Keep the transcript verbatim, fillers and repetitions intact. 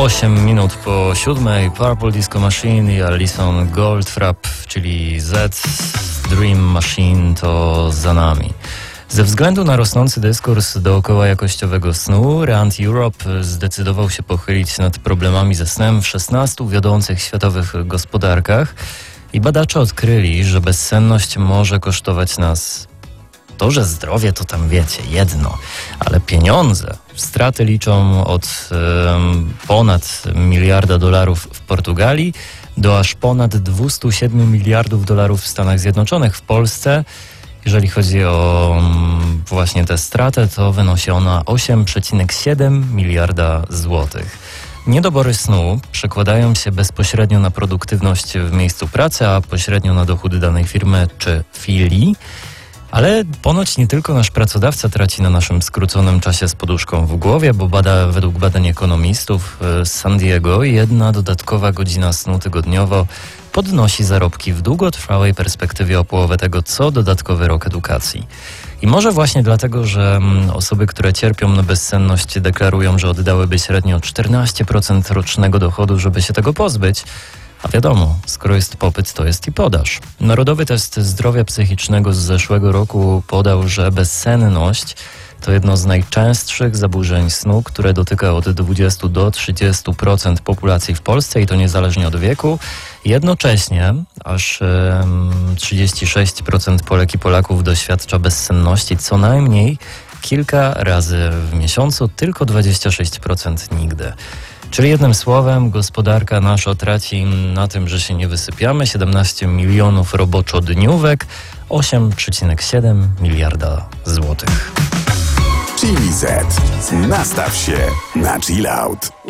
osiem minut po siódmej. Purple Disco Machine i Alison Goldfrapp, czyli Z Dream Machine, to za nami. Ze względu na rosnący dyskurs dookoła jakościowego snu, Rand Europe zdecydował się pochylić nad problemami ze snem w szesnastu wiodących światowych gospodarkach i badacze odkryli, że bezsenność może kosztować nas. To, że zdrowie to tam wiecie, jedno, ale pieniądze, straty liczą od um, ponad miliarda dolarów w Portugalii do aż ponad dwieście siedem miliardów dolarów w Stanach Zjednoczonych. W Polsce, jeżeli chodzi o um, właśnie tę stratę, to wynosi ona osiem przecinek siedem miliarda złotych. Niedobory snu przekładają się bezpośrednio na produktywność w miejscu pracy, a pośrednio na dochody danej firmy czy filii. Ale ponoć nie tylko nasz pracodawca traci na naszym skróconym czasie z poduszką w głowie, bo bada, według badań ekonomistów z San Diego jedna dodatkowa godzina snu tygodniowo podnosi zarobki w długotrwałej perspektywie o połowę tego, co dodatkowy rok edukacji. I może właśnie dlatego, że osoby, które cierpią na bezsenność, deklarują, że oddałyby średnio czternaście procent rocznego dochodu, żeby się tego pozbyć. A wiadomo, skoro jest popyt, to jest i podaż. Narodowy Test Zdrowia Psychicznego z zeszłego roku podał, że bezsenność to jedno z najczęstszych zaburzeń snu, które dotyka od dwudziestu do trzydziestu procent populacji w Polsce i to niezależnie od wieku. Jednocześnie aż trzydzieści sześć procent Polek i Polaków doświadcza bezsenności co najmniej kilka razy w miesiącu, tylko dwadzieścia sześć procent nigdy. Czyli jednym słowem gospodarka nasza traci na tym, że się nie wysypiamy, siedemnaście milionów roboczodniówek, osiem przecinek siedem miliarda złotych. Chili Z. Nastaw się na chill out.